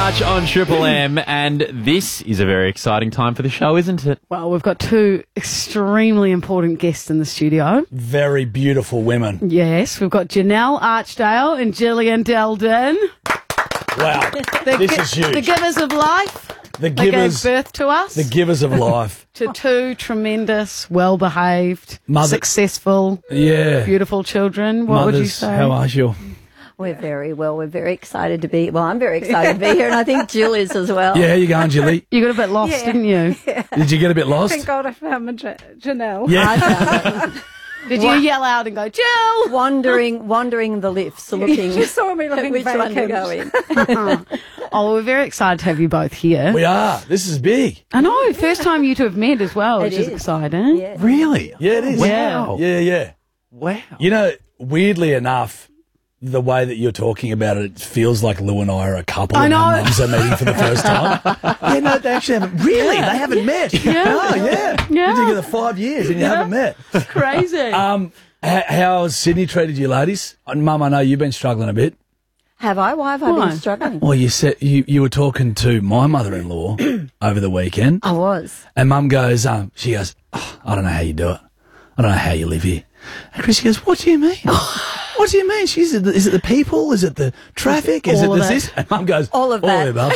Jarch on Triple M, and this is a very exciting time for the show, isn't it? Well, we've got two extremely important guests in the studio. Very beautiful women. Yes, we've got Janelle Archdale and Gillian Delden. Wow, this is huge. The givers of life. The They givers, gave birth to us. the givers of life. To two tremendous, well-behaved, Mother- successful, Yeah. beautiful children. What would you Mothers, say? how are you? We're very well. We're very excited to be. Well, I'm very excited to be here, and I think Jill is as well. Yeah, how you going, Jilly? You got a bit lost, didn't you? Did you get a bit lost? Thank God I found my Janelle. Yeah. Did you yell out and go, Jill? Wandering the lifts, looking She saw me at looking which one to vacant. go in. Oh, we're very excited to have you both here. We are. This is big. I know, first time you two have met as well, which It is is. exciting. Yeah. Really? Yeah, it is. Wow. Yeah. Wow. You know, weirdly enough, the way that you're talking about it, it feels like Lou and I are a couple. I and know. our mums are meeting for the first time. Yeah, no, they actually haven't. Really? They haven't met? Yeah. Oh, yeah. Yeah. Been together 5 years and you haven't met. Crazy. How's Sydney treated you, ladies? And Mum, I know you've been struggling a bit. Have I? Why have I Why? been struggling? Well, you said you were talking to my mother-in-law over the weekend, I was. and Mum goes, she goes, "Oh, I don't know how you do it. I don't know how you live here." And Chris goes, "What do you mean? What do you mean? Is it the people? Is it the traffic? Is All it of this?" it. And Mum goes, All of All that." of the above.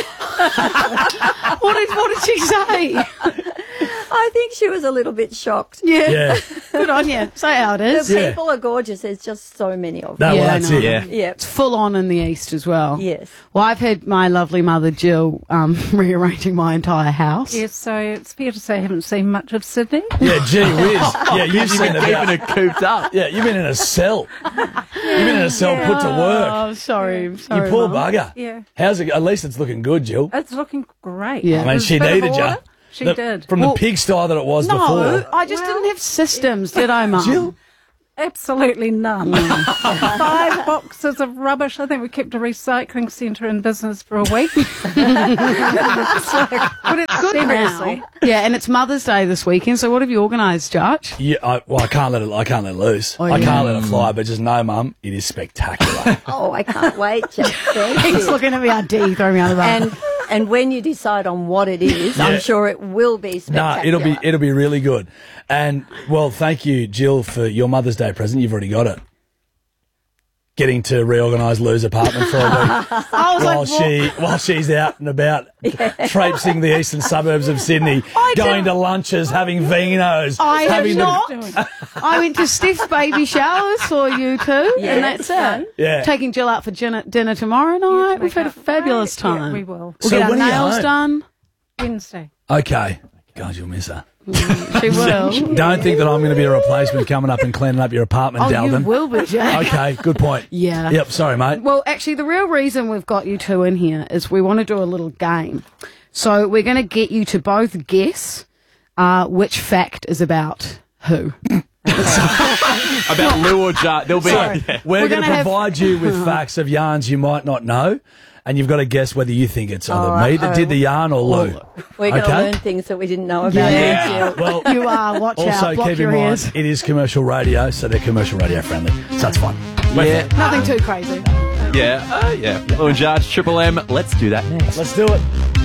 What did she say? I think she was a little bit shocked. Yeah. Yeah. Good on you. Say how it is. The Yeah. people are gorgeous. There's just so many of No, them. Yeah, well, that's I know. it. Yeah. Yeah. It's full on in the east as well. Yes. Well, I've had my lovely mother Jill rearranging my entire house. Yes, so it's fair to say I haven't seen much of Sydney. Yeah, gee whiz. Yeah, you've You've seen been keeping about. it cooped up. Yeah, you've been in a cell. You've been in a cell put to work. Oh, sorry. You Sorry, poor Mum. bugger. Yeah. How's it? At least it's looking good, Jill. It's looking great. Yeah. I mean, she There's a bit of needed you. order. She did. From the pigsty that it was No, before. I just didn't have systems, did I, Mum? Jill? Absolutely none. 5 boxes of rubbish. I think we kept a recycling centre in business for a week. But it's good Seriously. now. Yeah, and it's Mother's Day this weekend, so what have you organised, Jarch? Yeah, I can't let it. I can't let it loose. Oh, I yeah. can't let it fly. But just know, Mum, it is spectacular. Oh, I can't wait. Just thank He's you. looking at me, ID, throwing me out of the bath. And when you decide on what it is, Yeah. I'm sure it will be No, spectacular. it'll be really good. And well, thank you, Jill, for your Mother's Day present. You've already got it. Getting to reorganise Lou's apartment for a week I was while she's out and about traipsing the eastern suburbs of Sydney, I going did- to lunches, having vinos. I have having not. I went to Steph's baby showers for you two, Yeah, and that's fun. it. Yeah. Taking Jill out for dinner tomorrow night. We've had a fabulous Yeah, time. we will. We'll So get our when are you nails home? done. Wednesday. Okay. God, you'll miss her. She will. Don't think that I'm going to be a replacement coming up and cleaning up your apartment, Oh, you Dalvin. will be, Jack. Okay, good point. Yeah. Yep, sorry, mate. Well, actually, the real reason we've got you two in here is we want to do a little game. So we're going to get you to both guess which fact is about who. About Lou or Jarch. There'll be. Yeah. We're going to gonna have- provide you with facts of yarns you might not know, and you've got to guess whether you think it's either me that did the yarn or Lou. We're going to Okay. learn things that we didn't know about. Yeah. Jill. Well, You are. Watch also out. Block keep in your mind, ears. it is commercial radio, so they're commercial radio friendly. So it's fun. Yeah. Nothing too crazy. Yeah. Lou and Jarch, Triple M. Let's do that next. Let's do it.